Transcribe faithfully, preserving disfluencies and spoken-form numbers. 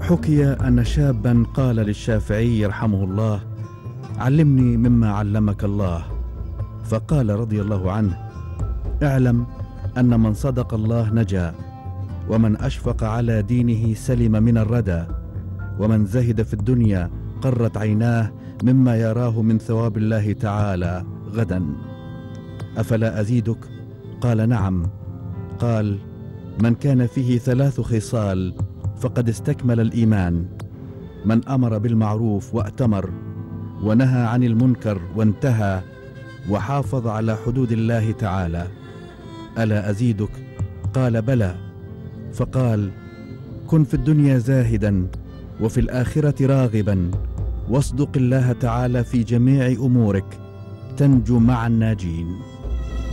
حكي أن شابا قال للشافعي يرحمه الله: علمني مما علمك الله. فقال رضي الله عنه: اعلم أن من صدق الله نجا، ومن أشفق على دينه سلم من الردى، ومن زهد في الدنيا قرت عيناه مما يراه من ثواب الله تعالى غدا. أفلا أزيدك؟ قال: نعم. قال: من كان فيه ثلاث خصال فقد استكمل الإيمان: من أمر بالمعروف وأتمر، ونهى عن المنكر وانتهى، وحافظ على حدود الله تعالى. ألا أزيدك؟ قال: بلى. فقال: كن في الدنيا زاهدا، وفي الآخرة راغبا، واصدق الله تعالى في جميع أمورك، تنجو مع الناجين.